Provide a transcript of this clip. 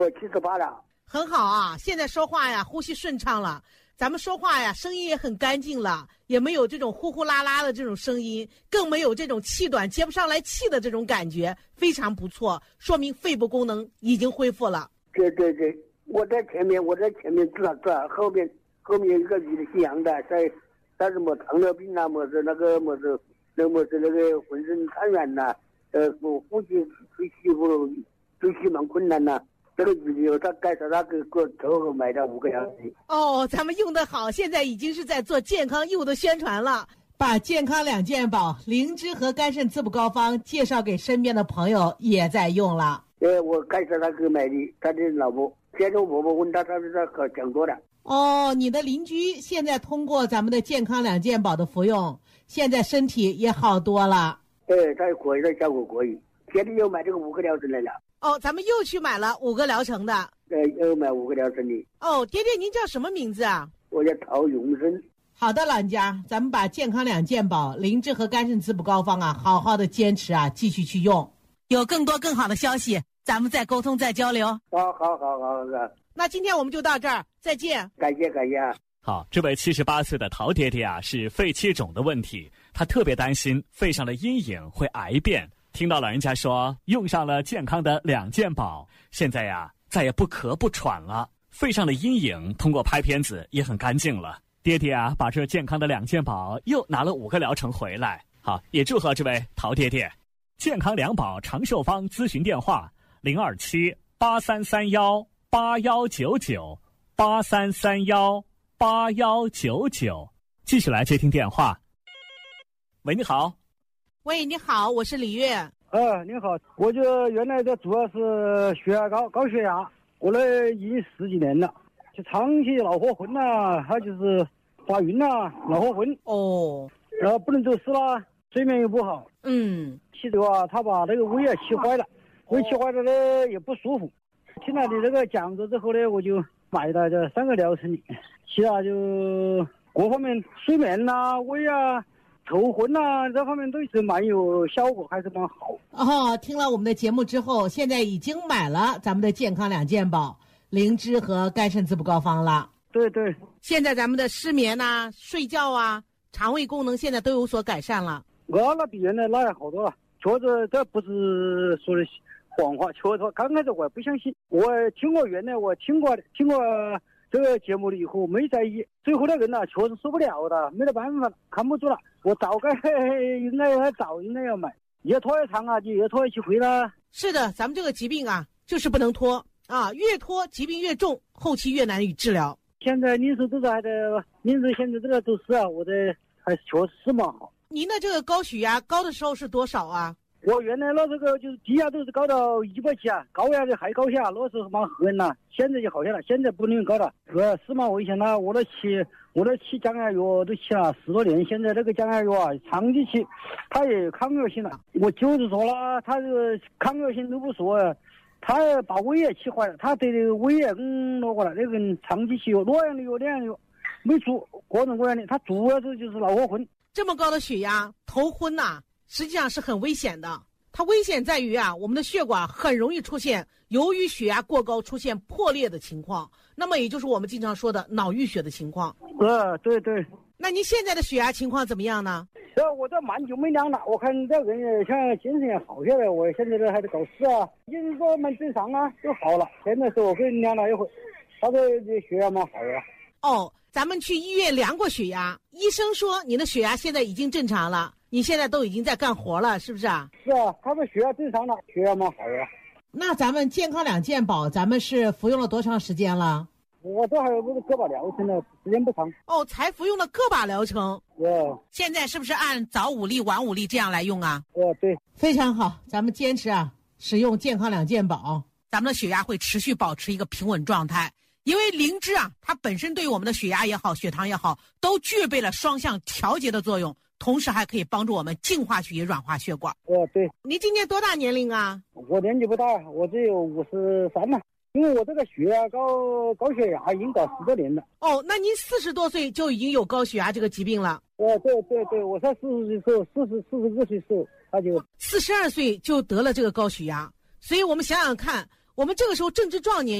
我78了。 很好啊，现在说话呀，呼吸顺畅了，咱们说话呀，声音也很干净了，也没有这种呼呼啦啦的这种声音，更没有这种气短接不上来气的这种感觉，非常不错，说明肺部功能已经恢复了。 对，我在前面知道，后面一个女的姓杨的，在什么糖尿病啊，么子那个浑身瘫软呐，呼吸呼吸蛮困难呐。这个女的他介绍他给我头买了5个小时。 哦，咱们用得好，现在已经是在做健康柚的宣传了，把健康两件宝灵芝和肝肾滋补膏方介绍给身边的朋友，也在用了。 我介绍他给买的，他的老婆。现在我问他是可讲多了。 哦，你的邻居现在通过咱们的健康两件宝的服用，现在身体也好多了。 他可以，他效果可以。现在又买这个5个疗程来了。 哦，咱们又去买了5个疗程的。 又买5个疗程的。 哦，爹爹，您叫什么名字啊？ 我叫陶永生。 好的，老人家，咱们把健康两件宝灵芝和肝肾滋补膏方啊，好好的坚持啊，继续去用。有更多更好的消息，咱们再沟通再交流。 好。 那今天我们就到这儿，再见。 感谢。 好，这位78岁的陶爹爹啊，是肺气肿的问题，他特别担心肺上的阴影会癌变。听到老人家说用上了健康的两件宝，现在呀再也不咳不喘了，肺上的阴影通过拍片子也很干净了。爹爹啊，把这健康的两件宝又拿了5个疗程回来。好，也祝贺这位陶爹爹。健康两宝长寿方咨询电话：027-8331-8199，8331-8199。继续来接听电话。喂，你好。 喂，你好，我是李月。 你好，我就原来的主要是血压高血压，我呢已经10几年了，就长期脑火昏呐，还就是发晕呐，脑火昏。 哦， 然后不能走失啦，睡眠又不好。气的话，他把那个胃也气坏了，胃气坏了呢也不舒服。听了你这个讲座之后呢，我就买了这3个疗程，其他就各方面睡眠呐、胃啊、头昏呐，这方面都是蛮有效果，还是蛮好。 听了我们的节目之后，现在已经买了咱们的健康两件宝灵芝和肝肾滋补膏方了。 对， 现在咱们的失眠啊、睡觉啊、肠胃功能现在都有所改善了。 我那比原来那也好多了，确实这不是说的谎话，确实刚开始我也不相信，我听过原来我听过这个节目了以后没在意，最后那人确实受不了的，没得办法，扛不住了，我早该应该要买，越拖越长啊，就越拖越去回了。 是的，咱们这个疾病啊就是不能拖啊，越拖疾病越重，后期越难以治疗。 现在临时都是还得临时现在这个都是啊，我的还是确实是蛮好。 您的这个高血压高的时候是多少啊？ 我原来那这个就是低压都是高到170啊，高压的还高下，那时候蛮狠呐，现在就好些了，现在不能高了，是蛮危险的。我的吃降压药都吃了10多年，现在这个降压药啊，长期吃，它也有抗药性了。我就是说了，它这个抗药性都不说，他把胃也气坏了，他对这个胃也那个了，那个长期吃药，那样的药没做各种各样的，他主要是就是脑火昏。 这么高的血压，头昏呐，实际上是很危险的。它危险在于啊，我们的血管很容易出现由于血压过高出现破裂的情况，那么也就是我们经常说的脑淤血的情况。 对。 那您现在的血压情况怎么样呢？ 我这蛮久没量了，我看这人也像精神也好些了，我现在还得搞事啊，医生说蛮正常啊，就好了。现在是我给你量了一会儿，他的血压蛮好啊。咱们去医院量过血压，医生说您的血压现在已经正常了，你现在都已经在干活了，是不是啊？ 是啊，他的血压正常了，血压蛮好啊。 那咱们健康两件宝，咱们是服用了多长时间了？ 我这还有个把疗程呢，时间不长。 才服用了个把疗程。现在是不是按早5粒晚5粒这样来用啊？ 对， 非常好，咱们坚持啊，使用健康两件宝，咱们的血压会持续保持一个平稳状态。因为灵芝啊，它本身对于我们的血压也好、血糖也好，都具备了双向调节的作用，同时还可以帮助我们净化血液、软化血管。 对。 你今年多大年龄啊？ 我年纪不大，我只有53了。因为我这个血压高血压已经搞10多年了。 那您40多岁就已经有高血压这个疾病了？ 对，我才40岁时候，44岁时候他就 42岁就得了这个高血压。所以我们想想看，我我们这个时候正值壮年。